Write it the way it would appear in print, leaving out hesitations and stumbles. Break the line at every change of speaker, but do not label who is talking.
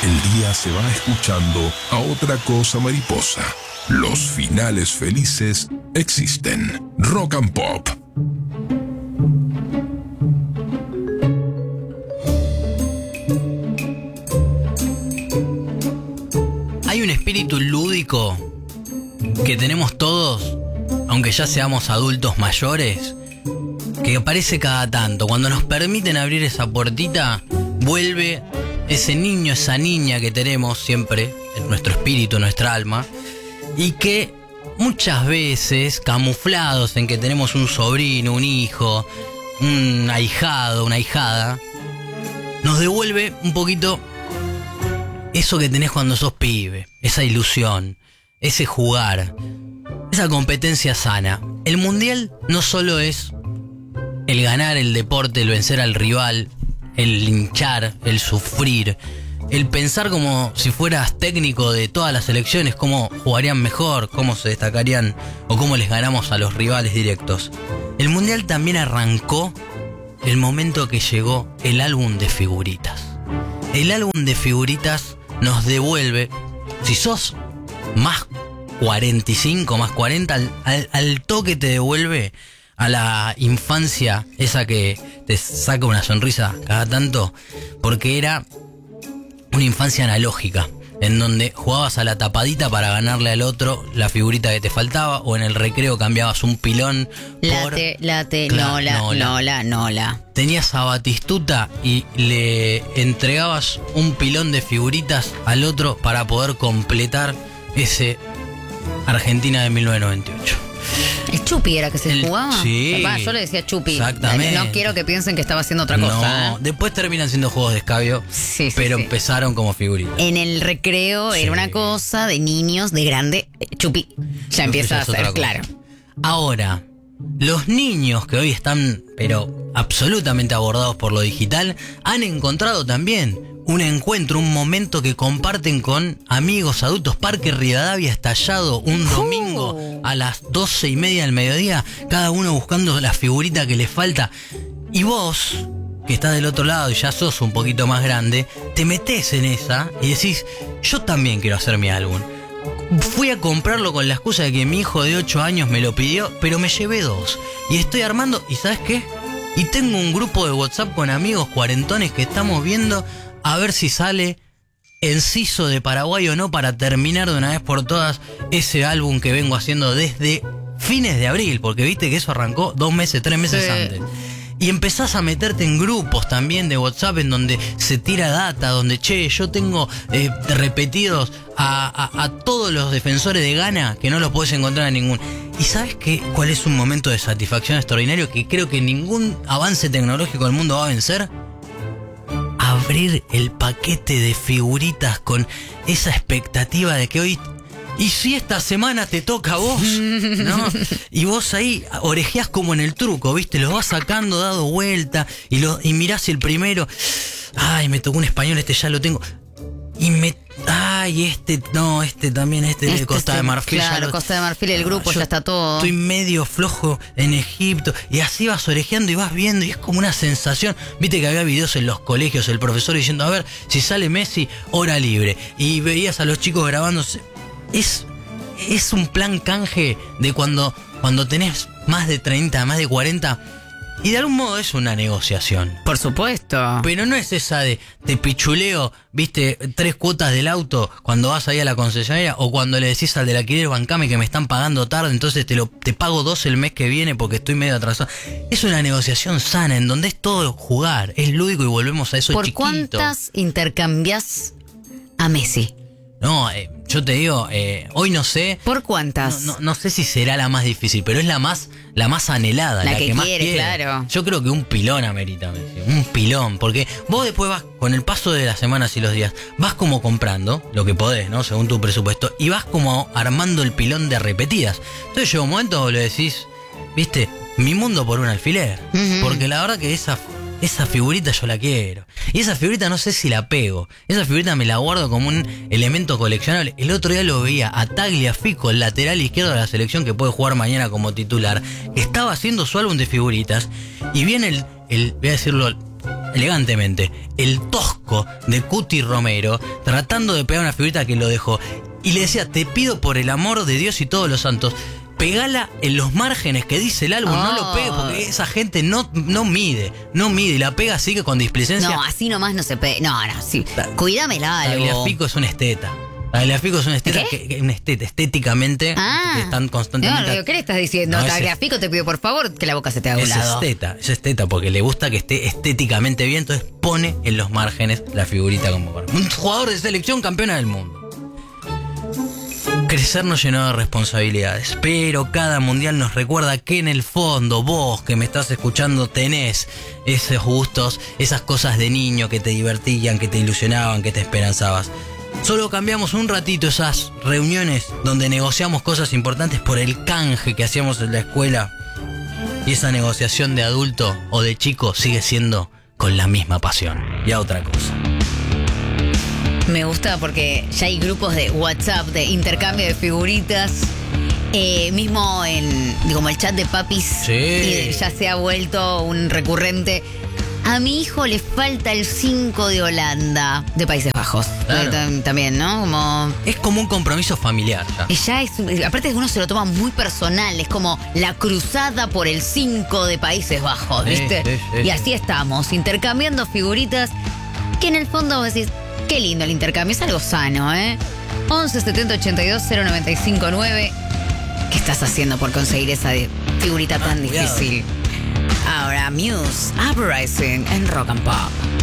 el día se va escuchando a otra cosa mariposa. Los finales felices existen. Rock and Pop.
Hay un espíritu lúdico que tenemos todos, aunque ya seamos adultos mayores, que aparece cada tanto. Cuando nos permiten abrir esa puertita, vuelve ese niño, esa niña que tenemos siempre en nuestro espíritu, en nuestra alma, y que muchas veces, camuflados en que tenemos un sobrino, un hijo, un ahijado, una ahijada, nos devuelve un poquito eso que tenés cuando sos pibe, esa ilusión, ese jugar, esa competencia sana. El mundial no solo es el ganar el deporte, el vencer al rival, el linchar, el sufrir, el pensar como si fueras técnico de todas las selecciones, cómo jugarían mejor, cómo se destacarían o cómo les ganamos a los rivales directos. El mundial también arrancó el momento que llegó el álbum de figuritas. El álbum de figuritas nos devuelve, si sos más 45, más 40, al toque te devuelve a la infancia, esa que te saca una sonrisa cada tanto, porque era una infancia analógica, en donde jugabas a la tapadita para ganarle al otro la figurita que te faltaba, o en el recreo cambiabas un pilón por... Nola. Tenías a Batistuta y le entregabas un pilón de figuritas al otro para poder completar ese Argentina de 1998.
¿El Chupi era que se jugaba?
Sí.
Yo le decía Chupi.
Exactamente.
No quiero que piensen que estaba haciendo otra cosa.
No, después terminan siendo juegos de escabio,
sí,
pero empezaron como figuritas.
En el recreo era una cosa de niños, de grande. Chupi ya empieza a ser, claro.
Ahora, los niños que hoy están, pero absolutamente abordados por lo digital, han encontrado también un encuentro, un momento que comparten con amigos adultos. Parque Rivadavia estallado un domingo a las 12:30 del mediodía, cada uno buscando la figurita que le falta. Y vos, que estás del otro lado y ya sos un poquito más grande, te metés en esa y decís, yo también quiero hacer mi álbum. Fui a comprarlo con la excusa de que mi hijo de 8 años me lo pidió, pero me llevé 2. Y estoy armando, ¿y sabes qué? Y tengo un grupo de WhatsApp con amigos cuarentones que estamos viendo a ver si sale Enciso de Paraguay o no, para terminar de una vez por todas ese álbum que vengo haciendo desde fines de abril, porque viste que eso arrancó 2 meses, 3 meses antes. Y empezás a meterte en grupos también de WhatsApp en donde se tira data, donde yo tengo repetidos a todos los defensores de Ghana que no los podés encontrar en ningún. ¿Y sabes qué? ¿Cuál es un momento de satisfacción extraordinario que creo que ningún avance tecnológico del mundo va a vencer? Abrir el paquete de figuritas con esa expectativa de que hoy... ¿Y si esta semana te toca a vos? ¿No? Y vos ahí orejeás como en el truco, ¿viste? Los vas sacando, dado vuelta, y mirás el primero. Ay, me tocó un español, este ya lo tengo. Y este también, de Costa de Marfil.
Claro, Costa de Marfil, el grupo ya está todo.
Estoy medio flojo en Egipto. Y así vas orejeando y vas viendo, y es como una sensación. Viste que había videos en los colegios, el profesor diciendo, a ver, si sale Messi, hora libre. Y veías a los chicos grabándose. Es un plan canje de cuando tenés más de 30, más de 40. Y de algún modo es una negociación.
Por supuesto.
Pero no es esa de pichuleo, viste, 3 cuotas del auto cuando vas ahí a la concesionaria, o cuando le decís al del alquiler, bancame que me están pagando tarde, entonces te pago 2 el mes que viene porque estoy medio atrasado. Es una negociación sana en donde es todo jugar, es lúdico, y volvemos a eso chiquito.
¿Por cuántas intercambias a Messi?
No, yo te digo, hoy no sé.
¿Por cuántas?
No sé si será la más difícil, pero es la más anhelada, la que más quiere.
Claro.
Yo creo que un pilón amerita, un pilón, porque vos después vas, con el paso de las semanas y los días, vas como comprando lo que podés, ¿no? Según tu presupuesto, y vas como armando el pilón de repetidas. Entonces llega un momento donde le decís, viste, mi mundo por un alfiler. Porque la verdad que esa figurita yo la quiero. Y esa figurita no sé si la pego. Esa figurita me la guardo como un elemento coleccionable. El otro día lo veía a Tagliafico, el lateral izquierdo de la selección que puede jugar mañana como titular, que estaba haciendo su álbum de figuritas. Y viene voy a decirlo, elegantemente el tosco de Cuti Romero tratando de pegar una figurita que lo dejó. Y le decía, te pido por el amor de Dios y todos los santos, pegala en los márgenes que dice el álbum, no lo pegue, porque esa gente no mide, y la pega así que con displicencia.
No, así nomás no se pega. No, sí. Cuídame el álbum.
Tagliafico es un esteta. Tagliafico es un esteta, estéticamente que están constantemente.
No, ¿qué le estás diciendo?
No,
Tagliafico, te pido por favor que la boca se te haga a un lado.
Es esteta, porque le gusta que esté estéticamente bien, entonces pone en los márgenes la figurita como un jugador de selección campeona del mundo. Crecer nos llenó de responsabilidades, pero cada mundial nos recuerda que en el fondo vos que me estás escuchando tenés esos gustos, esas cosas de niño que te divertían, que te ilusionaban, que te esperanzabas. Solo cambiamos un ratito esas reuniones donde negociamos cosas importantes por el canje que hacíamos en la escuela, y esa negociación de adulto o de chico sigue siendo con la misma pasión. Y a otra cosa.
Me gusta porque ya hay grupos de WhatsApp de intercambio de figuritas. Mismo como el chat de papis,
sí.
Ya se ha vuelto un recurrente. A mi hijo le falta el 5 de Holanda, de Países Bajos.
Claro.
También, ¿no?
Es como un compromiso familiar ya.
Aparte uno se lo toma muy personal, es como la cruzada por el 5 de Países Bajos, ¿viste?
Sí.
Y así estamos, intercambiando figuritas, que en el fondo vos decís, qué lindo el intercambio, es algo sano, 11 70 82 095 9. ¿Qué estás haciendo por conseguir esa figurita tan difícil? Ahora Muse, Uprising en Rock and Pop.